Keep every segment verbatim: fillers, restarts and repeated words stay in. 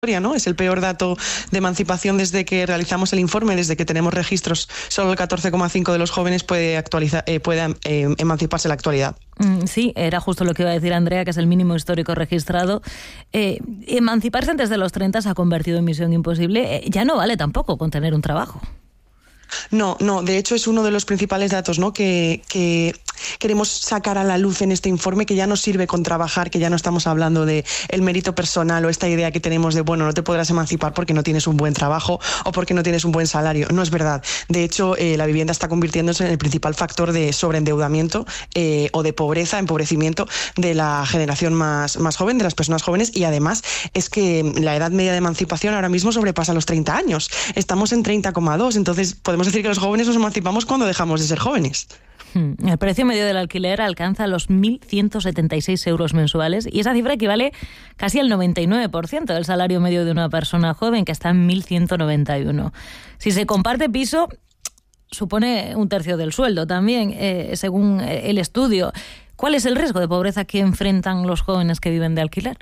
¿no? Es el peor dato de emancipación desde que realizamos el informe, desde que tenemos registros. Solo el catorce coma cinco de los jóvenes puede, actualizar, eh, puede eh, emanciparse en la actualidad. Sí, era justo lo que iba a decir Andrea, que es el mínimo histórico registrado. Eh, emanciparse antes de los treinta se ha convertido en misión imposible. Eh, ya no vale tampoco con tener un trabajo. No, no, de hecho es uno de los principales datos, ¿no? que, que queremos sacar a la luz en este informe, que ya no sirve con trabajar, que ya no estamos hablando de el mérito personal o esta idea que tenemos de, bueno, no te podrás emancipar porque no tienes un buen trabajo o porque no tienes un buen salario. No es verdad. De hecho, eh, la vivienda está convirtiéndose en el principal factor de sobreendeudamiento eh, o de pobreza, empobrecimiento de la generación más, más joven, de las personas jóvenes, y además es que la edad media de emancipación ahora mismo sobrepasa los treinta años. Estamos en treinta coma dos, entonces podemos decir que los jóvenes nos emancipamos cuando dejamos de ser jóvenes. El precio medio del alquiler alcanza los mil ciento setenta y seis euros mensuales y esa cifra equivale casi al noventa y nueve por ciento del salario medio de una persona joven, que está en mil ciento noventa y uno. Si se comparte piso, supone un tercio del sueldo también, eh, según el estudio. ¿Cuál es el riesgo de pobreza que enfrentan los jóvenes que viven de alquiler?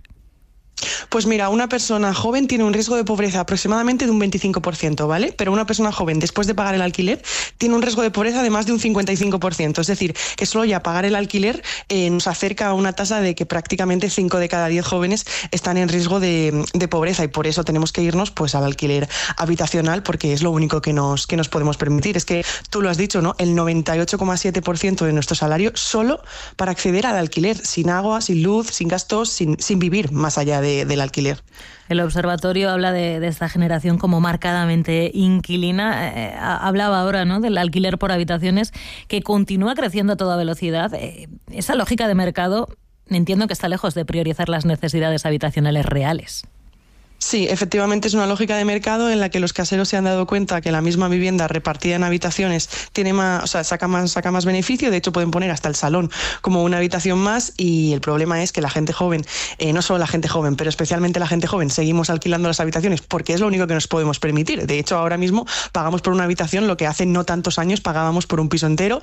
Pues mira, una persona joven tiene un riesgo de pobreza aproximadamente de un veinticinco por ciento, ¿vale? Pero una persona joven, después de pagar el alquiler, tiene un riesgo de pobreza de más de un cincuenta y cinco por ciento. Es decir, que solo ya pagar el alquiler eh, nos acerca a una tasa de que prácticamente cinco de cada diez jóvenes están en riesgo de, de pobreza, y por eso tenemos que irnos pues al alquiler habitacional, porque es lo único que nos, que nos podemos permitir. Es que tú lo has dicho, ¿no? El noventa y ocho coma siete por ciento de nuestro salario solo para acceder al alquiler, sin agua, sin luz, sin gastos, sin, sin vivir más allá de De, del alquiler. El observatorio habla de, de esta generación como marcadamente inquilina. Eh, hablaba ahora, ¿no?, del alquiler por habitaciones, que continúa creciendo a toda velocidad. Eh, esa lógica de mercado, entiendo que está lejos de priorizar las necesidades habitacionales reales. Sí, efectivamente es una lógica de mercado en la que los caseros se han dado cuenta que la misma vivienda repartida en habitaciones tiene más, o sea, saca más, saca más beneficio. De hecho, pueden poner hasta el salón como una habitación más, y el problema es que la gente joven, eh, no solo la gente joven, pero especialmente la gente joven, seguimos alquilando las habitaciones porque es lo único que nos podemos permitir. De hecho, ahora mismo pagamos por una habitación lo que hace no tantos años pagábamos por un piso entero,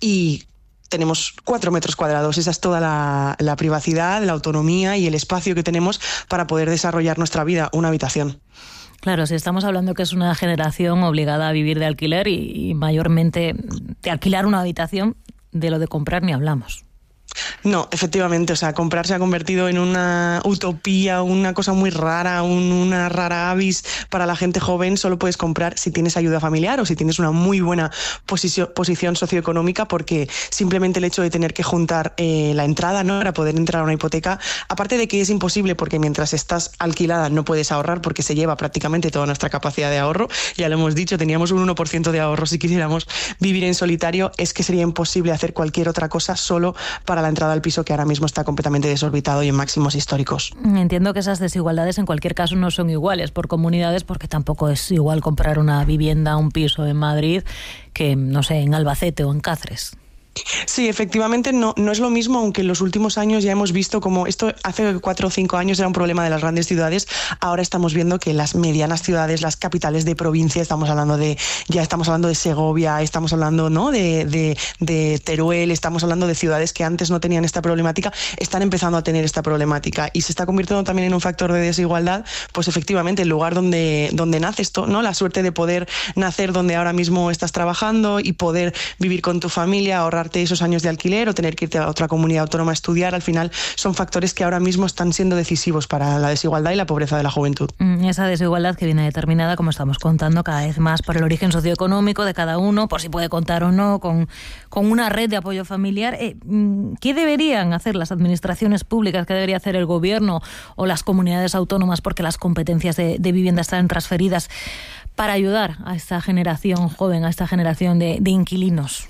y tenemos cuatro metros cuadrados. Esa es toda la, la privacidad, la autonomía y el espacio que tenemos para poder desarrollar nuestra vida, una habitación. Claro, si estamos hablando que es una generación obligada a vivir de alquiler y, y mayormente de alquilar una habitación, de lo de comprar ni hablamos. No, efectivamente, o sea, comprar se ha convertido en una utopía, una cosa muy rara, un, una rara avis para la gente joven. Solo puedes comprar si tienes ayuda familiar o si tienes una muy buena posición, posición socioeconómica, porque simplemente el hecho de tener que juntar eh, la entrada, ¿no?, para poder entrar a una hipoteca, aparte de que es imposible porque mientras estás alquilada no puedes ahorrar porque se lleva prácticamente toda nuestra capacidad de ahorro. Ya lo hemos dicho, teníamos un uno por ciento de ahorro si quisiéramos vivir en solitario. Es que sería imposible hacer cualquier otra cosa solo para la entrada al piso, que ahora mismo está completamente desorbitado y en máximos históricos. Entiendo que esas desigualdades en cualquier caso no son iguales por comunidades, porque tampoco es igual comprar una vivienda, un piso en Madrid que, no sé, en Albacete o en Cáceres. Sí, efectivamente no, no es lo mismo, aunque en los últimos años ya hemos visto como esto hace cuatro o cinco años era un problema de las grandes ciudades. Ahora estamos viendo que las medianas ciudades, las capitales de provincia, estamos hablando de, ya estamos hablando de Segovia, estamos hablando, ¿no?, de, de, de Teruel, estamos hablando de ciudades que antes no tenían esta problemática, están empezando a tener esta problemática y se está convirtiendo también en un factor de desigualdad. Pues efectivamente el lugar donde, donde nace esto, ¿no?, la suerte de poder nacer donde ahora mismo estás trabajando y poder vivir con tu familia, ahorrar esos años de alquiler o tener que irte a otra comunidad autónoma a estudiar, al final son factores que ahora mismo están siendo decisivos para la desigualdad y la pobreza de la juventud. Esa desigualdad que viene determinada, como estamos contando, cada vez más por el origen socioeconómico de cada uno, por si puede contar o no con, con una red de apoyo familiar. Eh, ¿Qué deberían hacer las administraciones públicas? ¿Qué debería hacer el gobierno o las comunidades autónomas? Porque las competencias de, de vivienda están transferidas, para ayudar a esta generación joven, a esta generación de, de inquilinos.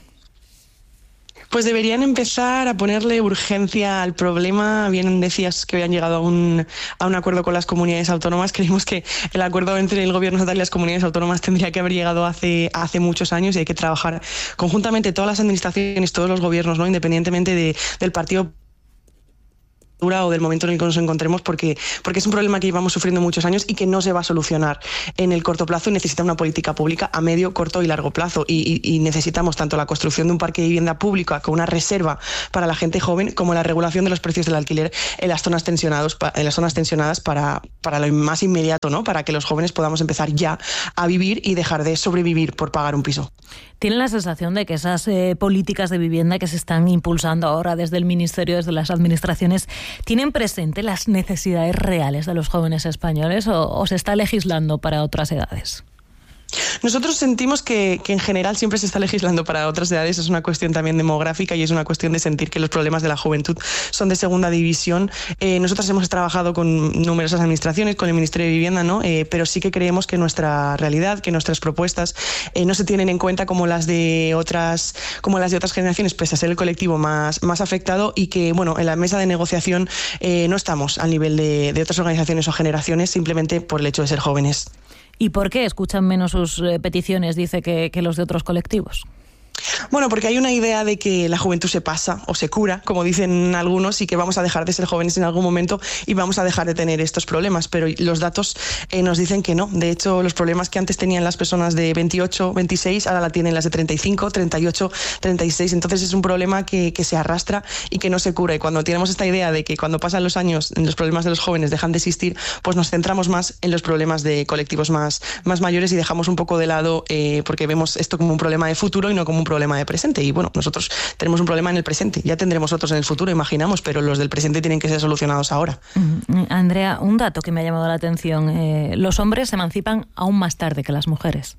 Pues deberían empezar a ponerle urgencia al problema. Bien decías que habían llegado a un, a un acuerdo con las comunidades autónomas. Creemos que el acuerdo entre el gobierno estatal y las comunidades autónomas tendría que haber llegado hace, hace muchos años, y hay que trabajar conjuntamente todas las administraciones, todos los gobiernos, ¿no?, independientemente de, del partido o del momento en el que nos encontremos, porque, porque es un problema que llevamos sufriendo muchos años y que no se va a solucionar en el corto plazo, y necesita una política pública a medio, corto y largo plazo, y, y, y necesitamos tanto la construcción de un parque de vivienda pública con una reserva para la gente joven, como la regulación de los precios del alquiler en las zonas tensionados, en las zonas tensionadas para, para lo más inmediato, ¿no? Para que los jóvenes podamos empezar ya a vivir y dejar de sobrevivir por pagar un piso. ¿Tienen la sensación de que esas eh, políticas de vivienda que se están impulsando ahora desde el Ministerio, desde las administraciones, tienen presente las necesidades reales de los jóvenes españoles, o, o se está legislando para otras edades? Nosotros sentimos que, que en general siempre se está legislando para otras edades. Es una cuestión también demográfica y es una cuestión de sentir que los problemas de la juventud son de segunda división. Eh, nosotros hemos trabajado con numerosas administraciones, con el Ministerio de Vivienda, ¿no? Eh, pero sí que creemos que nuestra realidad, que nuestras propuestas eh, no se tienen en cuenta como las de otras, como las de otras generaciones, pese a ser el colectivo más, más afectado, y que, bueno, en la mesa de negociación eh, no estamos al nivel de, de otras organizaciones o generaciones, simplemente por el hecho de ser jóvenes. ¿Y por qué escuchan menos sus eh, peticiones, dice, que, que los de otros colectivos? Bueno, porque hay una idea de que la juventud se pasa o se cura, como dicen algunos, y que vamos a dejar de ser jóvenes en algún momento y vamos a dejar de tener estos problemas, pero los datos eh, nos dicen que no. De hecho, los problemas que antes tenían las personas de veintiocho, veintiséis, ahora la tienen las de treinta y cinco, treinta y ocho, treinta y seis. Entonces es un problema que, que se arrastra y que no se cura. Y cuando tenemos esta idea de que cuando pasan los años los problemas de los jóvenes dejan de existir, pues nos centramos más en los problemas de colectivos más, más mayores y dejamos un poco de lado, eh, porque vemos esto como un problema de futuro y no como un problema de presente. Y bueno, nosotros tenemos un problema en el presente, ya tendremos otros en el futuro, imaginamos, pero los del presente tienen que ser solucionados ahora. Uh-huh. Andrea, un dato que me ha llamado la atención, eh, los hombres se emancipan aún más tarde que las mujeres.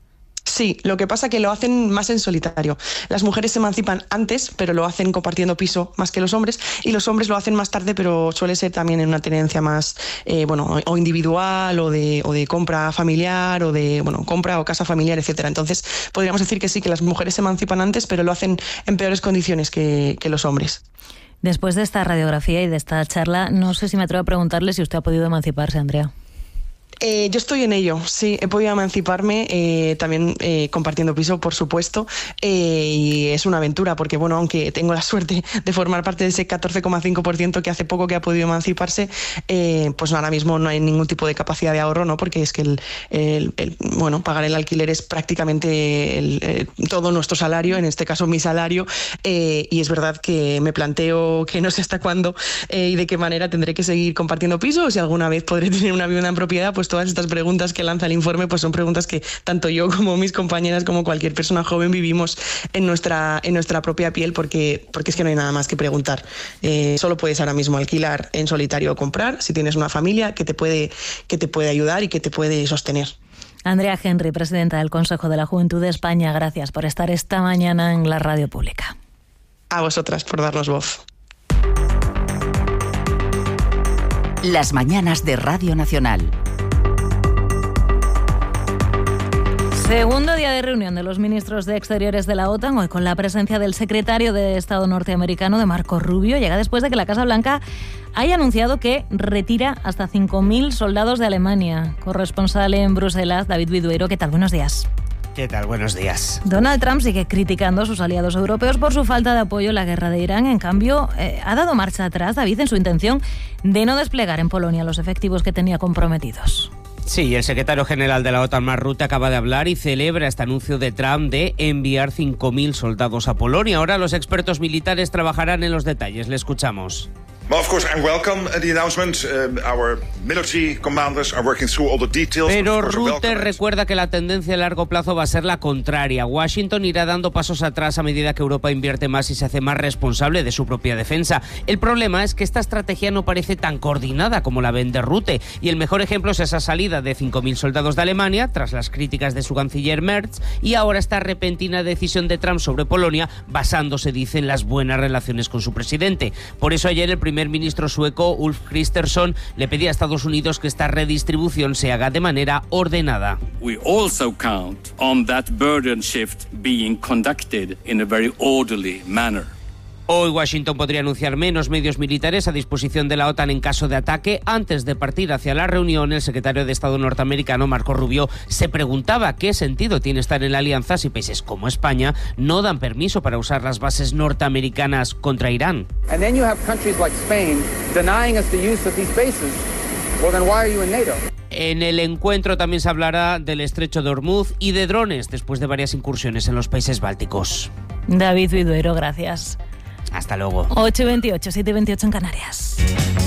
Sí, lo que pasa es que lo hacen más en solitario. Las mujeres se emancipan antes, pero lo hacen compartiendo piso más que los hombres, y los hombres lo hacen más tarde, pero suele ser también en una tenencia más, eh, bueno, o individual, o de, o de compra familiar, o de, bueno, compra o casa familiar, etcétera. Entonces, podríamos decir que sí, que las mujeres se emancipan antes, pero lo hacen en peores condiciones que, que los hombres. Después de esta radiografía y de esta charla, no sé si me atrevo a preguntarle si usted ha podido emanciparse, Andrea. Eh, yo estoy en ello, sí, he podido emanciparme, eh, también eh, compartiendo piso, por supuesto, eh, y es una aventura, porque bueno, aunque tengo la suerte de formar parte de ese catorce coma cinco por ciento que hace poco que ha podido emanciparse, eh, pues ahora mismo no hay ningún tipo de capacidad de ahorro, ¿no? Porque es que el, el, el bueno, pagar el alquiler es prácticamente el, el, todo nuestro salario, en este caso mi salario, eh, y es verdad que me planteo que no sé hasta cuándo eh, y de qué manera tendré que seguir compartiendo piso, o si alguna vez podré tener una vivienda en propiedad. Pues todas estas preguntas que lanza el informe pues son preguntas que tanto yo como mis compañeras, como cualquier persona joven, vivimos en nuestra, en nuestra propia piel, porque, porque es que no hay nada más que preguntar. Eh, solo puedes ahora mismo alquilar en solitario o comprar si tienes una familia que te puede, que te puede ayudar y que te puede sostener. Andrea Henry, presidenta del Consejo de la Juventud de España, gracias por estar esta mañana en la radio pública. A vosotras por darnos voz. Las mañanas de Radio Nacional. Segundo día de reunión de los ministros de Exteriores de la OTAN, hoy con la presencia del secretario de Estado norteamericano, de Marco Rubio. Llega después de que la Casa Blanca haya anunciado que retira hasta cinco mil soldados de Alemania. Corresponsal en Bruselas, David Vidueiro, ¿qué tal? Buenos días. ¿Qué tal? Buenos días. Donald Trump sigue criticando a sus aliados europeos por su falta de apoyo en la guerra de Irán. En cambio, eh, ha dado marcha atrás, David, en su intención de no desplegar en Polonia los efectivos que tenía comprometidos. Sí, el secretario general de la OTAN, Mark Rutte, acaba de hablar y celebra este anuncio de Trump de enviar cinco mil soldados a Polonia. Ahora los expertos militares trabajarán en los detalles. Le escuchamos. Well, of course, I welcome the announcement. Uh, our military commanders are working through all the details. Pero Rutte recuerda que la tendencia a largo plazo va a ser la contraria. Washington irá dando pasos atrás a medida que Europa invierte más y se hace más responsable de su propia defensa. El problema es que esta estrategia no parece tan coordinada como la vende Rutte. Y el mejor ejemplo es esa salida de cinco mil soldados de Alemania, tras las críticas de su canciller Merz, y ahora esta repentina decisión de Trump sobre Polonia, basándose, dice, en las buenas relaciones con su presidente. Por eso ayer el primer El primer ministro sueco Ulf Kristersson le pedía a Estados Unidos que esta redistribución se haga de manera ordenada. We also count on that burden shift being conducted in a very orderly manner. Hoy Washington podría anunciar menos medios militares a disposición de la OTAN en caso de ataque. Antes de partir hacia la reunión, el secretario de Estado norteamericano, Marco Rubio, se preguntaba qué sentido tiene estar en la alianza si países como España no dan permiso para usar las bases norteamericanas contra Irán. And then you have countries like Spain denying us the use of these bases. Well, then why are you in NATO? En el encuentro también se hablará del estrecho de Hormuz y de drones después de varias incursiones en los países bálticos. David Viduero, gracias. Hasta luego. ocho y veintiocho, siete y veintiocho en Canarias.